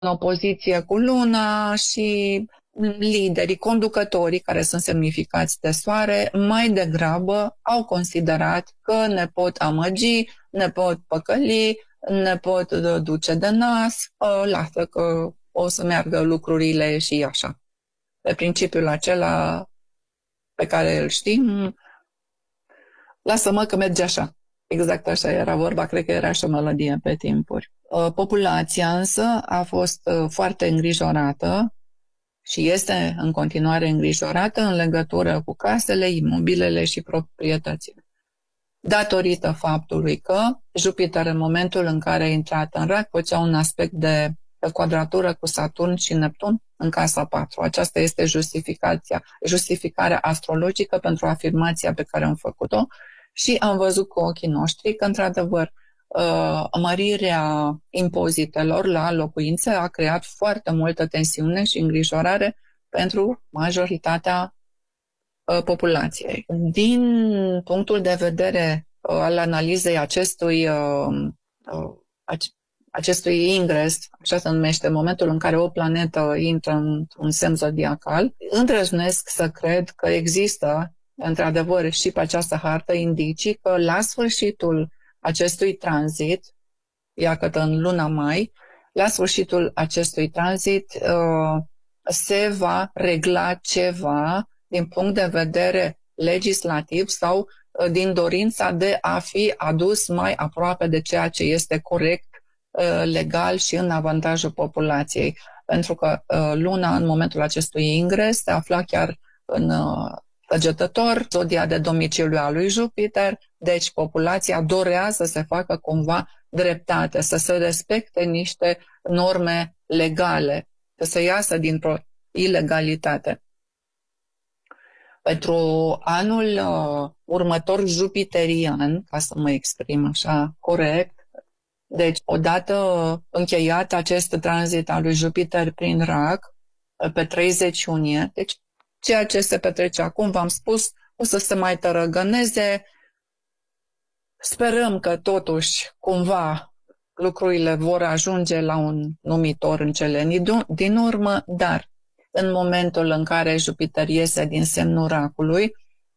în opoziție cu Luna și liderii, conducătorii care sunt semnificați de soare, mai degrabă au considerat că ne pot amăgi, ne pot păcăli, ne pot duce de nas, lasă că o să meargă lucrurile și așa. Pe principiul acela pe care îl știm, lasă-mă că merge așa. Exact așa era vorba, cred că era și o melodie pe timpuri. Populația însă a fost foarte îngrijorată și este în continuare îngrijorată în legătură cu casele, imobilele și proprietățile. Datorită faptului că Jupiter, în momentul în care a intrat în Rac, făcea un aspect de quadratură cu Saturn și Neptun în casa 4. Aceasta este justificarea astrologică pentru afirmația pe care am făcut-o și am văzut cu ochii noștri că, într-adevăr, mărirea impozitelor la locuințe a creat foarte multă tensiune și îngrijorare pentru majoritatea populației. Din punctul de vedere al analizei acestui ingres, așa se numește, momentul în care o planetă intră într-un semn zodiacal, îndrăznesc să cred că există, într-adevăr, și pe această hartă indicii că la sfârșitul acestui tranzit, iată în luna mai, la sfârșitul acestui tranzit se va regla ceva din punct de vedere legislativ sau din dorința de a fi adus mai aproape de ceea ce este corect, legal și în avantajul populației. Pentru că Luna, în momentul acestui ingres, se afla chiar în Săgetător, zodia de domiciliu al lui Jupiter, deci populația dorea să se facă cumva dreptate, să se respecte niște norme legale, să se iasă dintr-o ilegalitate. Pentru anul următor jupiterian, ca să mă exprim așa corect, deci odată încheiat acest tranzit al lui Jupiter prin Rac, pe 30 iunie, deci ceea ce se petrece acum, v-am spus, o să se mai tărăgăneze. Sperăm că totuși cumva lucrurile vor ajunge la un numitor în cele din urmă, dar în momentul în care Jupiter iese din semnul Racului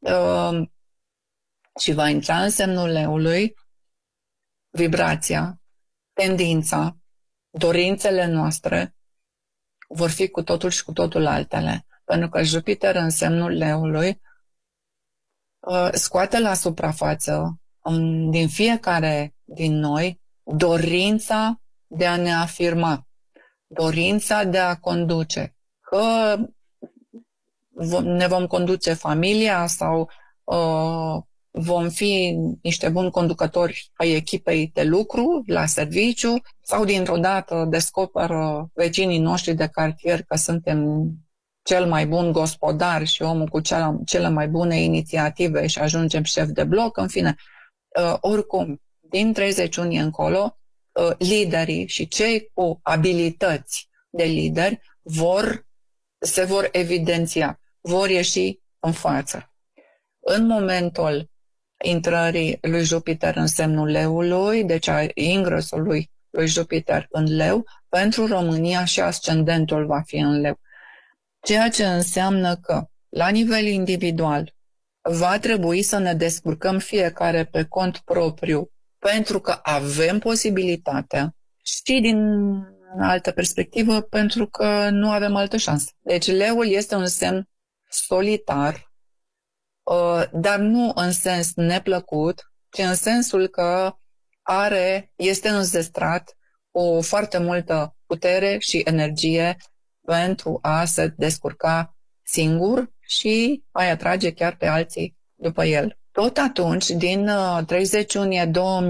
și va intra în semnul Leului, vibrația, tendința, dorințele noastre vor fi cu totul și cu totul altele. Pentru că Jupiter în semnul Leului scoate la suprafață din fiecare din noi dorința de a ne afirma, dorința de a conduce, că ne vom conduce familia sau vom fi niște buni conducători ai echipei de lucru, la serviciu, sau dintr-o dată descoperă vecinii noștri de cartier că suntem cel mai bun gospodar și omul cu cele mai bune inițiative și ajungem șef de bloc, în fine. Oricum, din 30 iunie încolo, liderii și cei cu abilități de lideri se vor evidenția, vor ieși în față. În momentul intrării lui Jupiter în semnul Leului, deci a ingresului lui Jupiter în Leu, pentru România și ascendentul va fi în Leu. Ceea ce înseamnă că, la nivel individual, va trebui să ne descurcăm fiecare pe cont propriu, pentru că avem posibilitatea și din altă perspectivă, pentru că nu avem altă șansă. Deci Leul este un semn solitar, dar nu în sens neplăcut, ci în sensul că este înzestrat cu foarte multă putere și energie pentru a se descurca singur și a atrage chiar pe alții după el. Tot atunci, din 30 iunie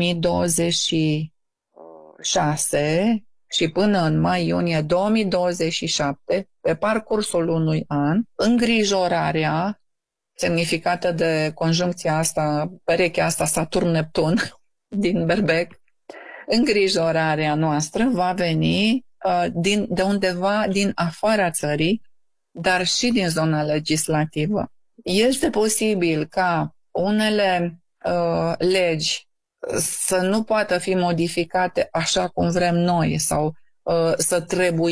2026 și până în mai-iunie 2027, pe parcursul unui an, îngrijorarea semnificată de conjuncția asta, perechea asta Saturn-Neptun din Berbec, îngrijorarea noastră va veni de undeva din afara țării, dar și din zona legislativă. Este posibil ca unele legi să nu poată fi modificate așa cum vrem noi sau să trebuie